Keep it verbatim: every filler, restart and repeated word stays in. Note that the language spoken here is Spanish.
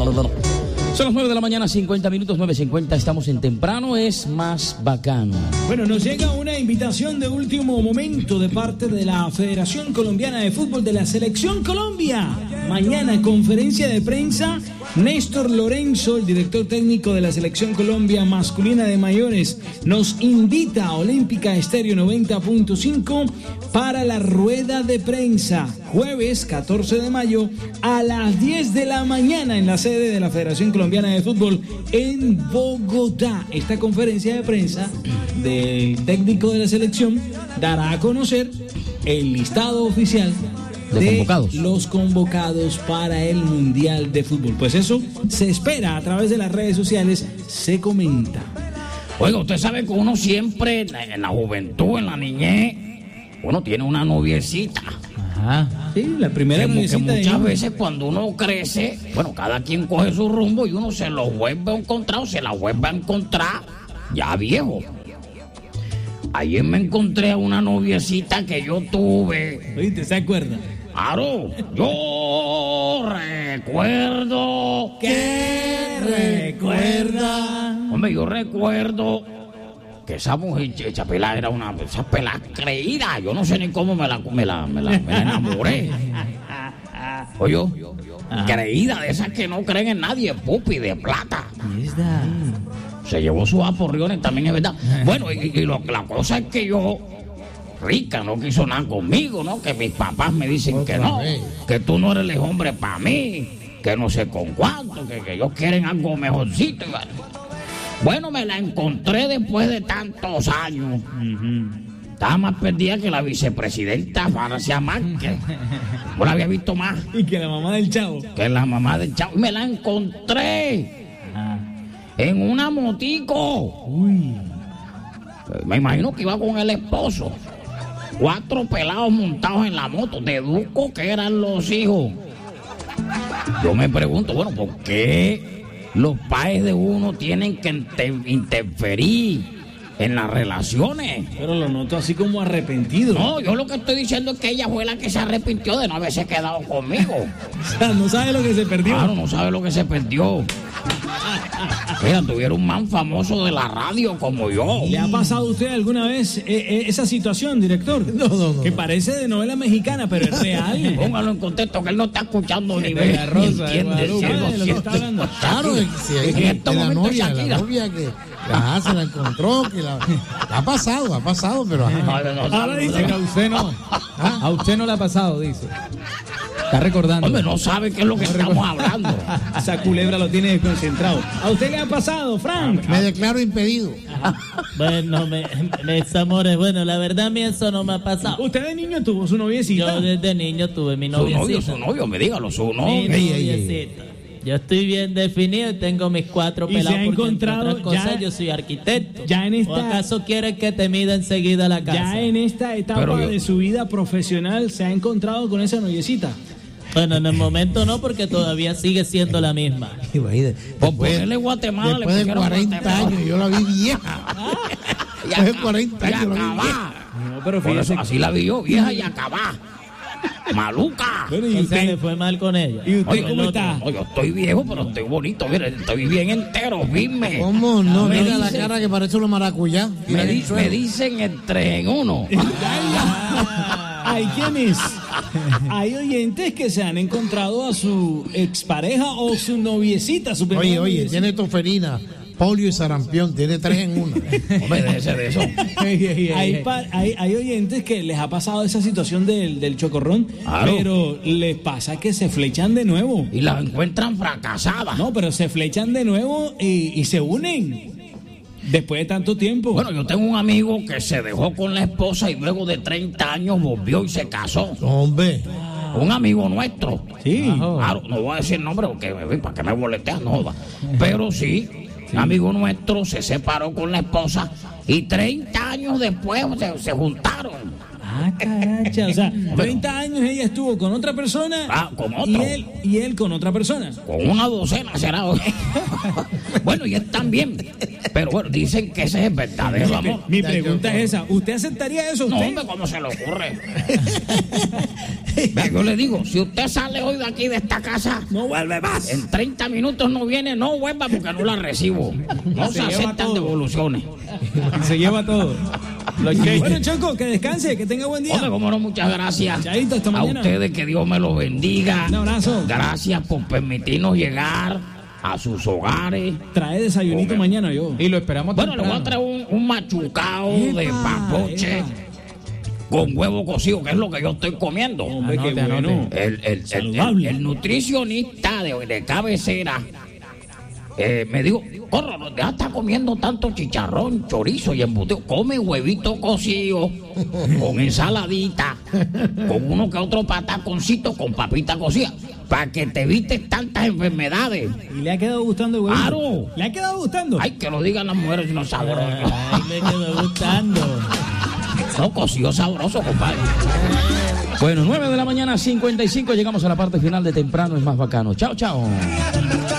Son las nueve de la mañana, cincuenta minutos, nueve cincuenta, estamos en Temprano es más bacano. Bueno, nos llega una invitación de último momento de parte de la Federación Colombiana de Fútbol de la Selección Colombia. Mañana, conferencia de prensa, Néstor Lorenzo, el director técnico de la Selección Colombia masculina de mayores, nos invita a Olímpica Estéreo noventa punto cinco para la rueda de prensa, jueves catorce de mayo a las diez de la mañana en la sede de la Federación Colombiana de Fútbol en Bogotá. Esta conferencia de prensa del técnico de la selección dará a conocer el listado oficial de, de convocados. Los convocados para el Mundial de Fútbol. Pues eso se espera a través de las redes sociales, se comenta. Oiga, usted sabe que uno siempre, en la juventud, en la niñez, uno tiene una noviecita. Ajá. Sí, la primera que, noviecita. Que muchas veces cuando uno crece, bueno, cada quien coge su rumbo y uno se lo vuelve a encontrar o se la vuelve a encontrar ya viejo. Ayer me encontré a una noviecita que yo tuve. ¿Oíste? ¿Se acuerda? Claro, yo recuerdo. ¿Qué recuerda? Hombre, yo recuerdo que esa mujer, esa pelada era una, esa pelada creída. Yo no sé ni cómo me la, me la, me la, me la enamoré. Oye, creída, de esas que no creen en nadie, pupi, de plata. Se llevó sus aporriones, también es verdad. Bueno, y, y lo, la cosa es que yo, rica, no quiso nada conmigo, ¿no? Que mis papás me dicen Otra que no, vez. que tú no eres el hombre para mí, que no sé con cuánto, que, que ellos quieren algo mejorcito. Bueno, me la encontré después de tantos años. Uh-huh. Estaba más perdida que la vicepresidenta Francia Márquez. Yo la había visto más. Y que la mamá del Chavo. Que la mamá del Chavo. Me la encontré. Ajá. En una motico. Uy. Me imagino que iba con el esposo. Cuatro pelados montados en la moto. Deduzco que eran los hijos. Yo me pregunto, bueno, ¿por qué los padres de uno tienen que inter- interferir en las relaciones? Pero lo noto así como arrepentido. No, yo lo que estoy diciendo es que ella fue la que se arrepintió de no haberse quedado conmigo. O sea, no sabe lo que se perdió. Claro, no sabe lo que se perdió. Mira, tuviera un man famoso de la radio como yo. ¿Le ha pasado a usted alguna vez eh, eh, esa situación, director? No, no, no. Que parece de novela mexicana, pero es real. Póngalo en contexto, que él no está escuchando ni ve, ni entiende. ¿Sabe de lo que está hablando? Claro, que si hay en que, estos la momentos novia, Shakira. la novia que ajá, se la encontró, que la, ha pasado, ha pasado, pero ajá. No, no, no, Ahora no, dice no, que a usted no. ¿Ah? A usted no le ha pasado, dice. Está recordando. Hombre, no sabe qué es lo que estamos hablando. Esa culebra lo tiene desconcentrado. ¿A usted le ha pasado, Frank? Me declaro impedido. Bueno, me, mis amores, bueno, la verdad a mí eso no me ha pasado. ¿Usted de niño tuvo su noviecita? Yo desde niño tuve mi Su noviecita. novio, su novio, me dígalo, su Mi novio. Ey, ey, ey. noviecita. Yo estoy bien definido y tengo mis cuatro ¿Y se pelados ha porque encontrado entre otras cosas ya- yo soy arquitecto. ya en esta- ¿O acaso quieres que te mida enseguida la casa? Ya en esta etapa Pero yo- de su vida profesional se ha encontrado con esa noviecita. Bueno, en el momento no, porque todavía sigue siendo la misma. Imagínate, Por después, ponerle Guatemala, después de le pusieron cuarenta Guatemala. años, yo la vi vieja. Y Después de acá- cuarenta y años la vi acabá. vieja. No, pero Por fíjese. eso, así la vi yo, vieja y acabá. Maluca. Bueno, ¿y O sea, le usted, fue mal con ella. ¿Y usted Oye, cómo no, está? no, yo estoy viejo, pero estoy bonito. Mira, estoy bien entero, firme. ¿Cómo no? Me Mira la dice- cara que parece una maracuyá. Me, Mira di- el suelo. me dicen el tres en uno. ¿Hay quiénes? Hay oyentes que se han encontrado a su expareja o su noviecita. Su primera Oye, oye, noviecita. tiene toferina, polio y sarampión, tiene tres en una. Hombre, déjese de eso. Hay, pa- hay, hay oyentes que les ha pasado esa situación del, del chocorrón, Claro. pero les pasa que se flechan de nuevo. Y las encuentran fracasadas. No, pero se flechan de nuevo y, y se unen después de tanto tiempo. Bueno, yo tengo un amigo que se dejó con la esposa y luego de treinta años volvió y se casó. Hombre, Un amigo nuestro. sí. Claro, no voy a decir nombre porque para que me boleteas, no joda. Pero sí, un amigo nuestro se separó con la esposa y treinta años después se, se juntaron. Ah, caracha. O sea, treinta años ella estuvo con otra persona. Ah, con otro. Y él, y él con otra persona. Con una docena será. Bueno, y él también. Pero bueno, dicen que ese es el verdadero amor. Mi pregunta es esa. ¿Usted aceptaría eso? No, ¿Usted? hombre, ¿cómo se le ocurre? Vea, yo le digo, si usted sale hoy de aquí de esta casa, No vuelve más. en treinta minutos no viene, no vuelva porque no la recibo. No se, Se lleva aceptan todo. devoluciones. Se lleva todo. Bueno, Choco, que descanse, que tenga buen día. Hombre, cómo no, muchas gracias. Chaito, hasta a mañana. ustedes, que Dios me los bendiga. Un abrazo. Gracias por permitirnos llegar a sus hogares. Trae desayunito Hombre. mañana yo. Y lo esperamos Bueno, le voy a temprano. traer un, un machucao de Epa, papoche epa. con huevo cocido, que es lo que yo estoy comiendo. Hombre, Anote, qué bueno. anote. El, el, el, el, Saludable. el nutricionista de, de cabecera eh, me dijo, corro, no deja de estar comiendo tanto chicharrón, chorizo y embutido. Come huevito cocido con ensaladita, con uno que otro pataconcito con papita cocida, para que te evites tantas enfermedades. ¿Y le ha quedado gustando el huevo? Claro. ¿Le ha quedado gustando? Ay, que lo digan las mujeres si no sabroso. Ay, me quedó gustando. No, cocido sabroso, compadre. Bueno, nueve de la mañana, cincuenta y cinco, llegamos a la parte final de Temprano es Más Bacano. Chao, chao.